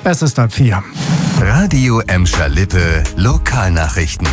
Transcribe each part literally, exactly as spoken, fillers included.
Es ist halb vier. Radio Emscher-Lippe Lokalnachrichten.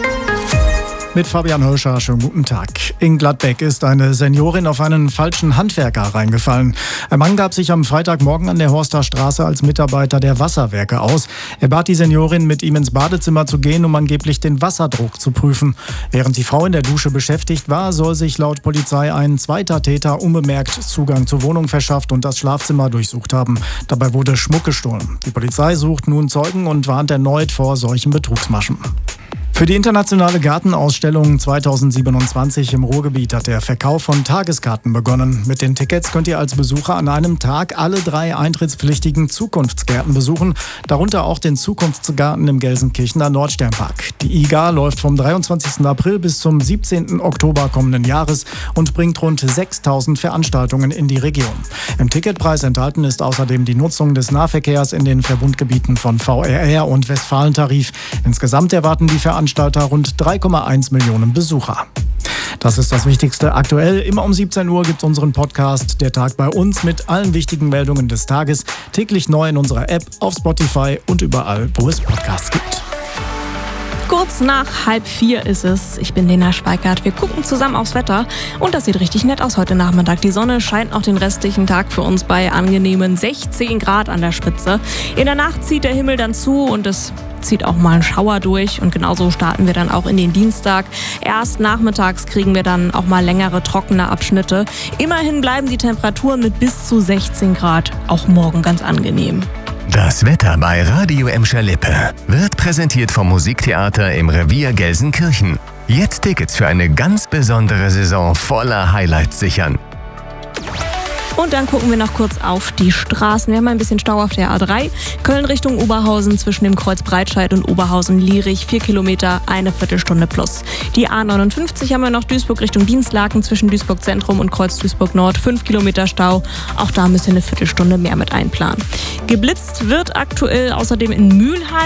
Mit Fabian Hirscher, schönen guten Tag. In Gladbeck ist eine Seniorin auf einen falschen Handwerker reingefallen. Ein Mann gab sich am Freitagmorgen an der Horster Straße als Mitarbeiter der Wasserwerke aus. Er bat die Seniorin, mit ihm ins Badezimmer zu gehen, um angeblich den Wasserdruck zu prüfen. Während die Frau in der Dusche beschäftigt war, soll sich laut Polizei ein zweiter Täter unbemerkt Zugang zur Wohnung verschafft und das Schlafzimmer durchsucht haben. Dabei wurde Schmuck gestohlen. Die Polizei sucht nun Zeugen und warnt erneut vor solchen Betrugsmaschen. Für die internationale Gartenausstellung zweitausendsiebenundzwanzig im Ruhrgebiet hat der Verkauf von Tageskarten begonnen. Mit den Tickets könnt ihr als Besucher an einem Tag alle drei eintrittspflichtigen Zukunftsgärten besuchen, darunter auch den Zukunftsgarten im Gelsenkirchener Nordsternpark. Die I G A läuft vom dreiundzwanzigsten April bis zum siebzehnten Oktober kommenden Jahres und bringt rund sechstausend Veranstaltungen in die Region. Im Ticketpreis enthalten ist außerdem die Nutzung des Nahverkehrs in den Verbundgebieten von V R R und Westfalentarif. Insgesamt erwarten die Veranstaltungen Veranstalter rund drei Komma eins Millionen Besucher. Das ist das Wichtigste aktuell. Immer um siebzehn Uhr gibt es unseren Podcast Der Tag bei uns mit allen wichtigen Meldungen des Tages. Täglich neu in unserer App, auf Spotify und überall, wo es Podcasts gibt. Kurz nach halb vier ist es. Ich bin Lena Schweikart. Wir gucken zusammen aufs Wetter und das sieht richtig nett aus heute Nachmittag. Die Sonne scheint noch den restlichen Tag für uns bei angenehmen sechzehn Grad an der Spitze. In der Nacht zieht der Himmel dann zu und es zieht auch mal ein Schauer durch und genauso starten wir dann auch in den Dienstag. Erst nachmittags kriegen wir dann auch mal längere trockene Abschnitte. Immerhin bleiben die Temperaturen mit bis zu sechzehn Grad auch morgen ganz angenehm. Das Wetter bei Radio Emscher-Lippe wird präsentiert vom Musiktheater im Revier Gelsenkirchen. Jetzt Tickets für eine ganz besondere Saison voller Highlights sichern. Und dann gucken wir noch kurz auf die Straßen. Wir haben ein bisschen Stau auf der A drei. Köln Richtung Oberhausen zwischen dem Kreuz Breitscheid und Oberhausen-Lierich. Vier Kilometer, eine Viertelstunde plus. Die A neunundfünfzig haben wir noch Duisburg Richtung Dienstlaken zwischen Duisburg Zentrum und Kreuz Duisburg Nord. Fünf Kilometer Stau. Auch da müssen wir eine Viertelstunde mehr mit einplanen. Geblitzt wird aktuell außerdem in Mülheim.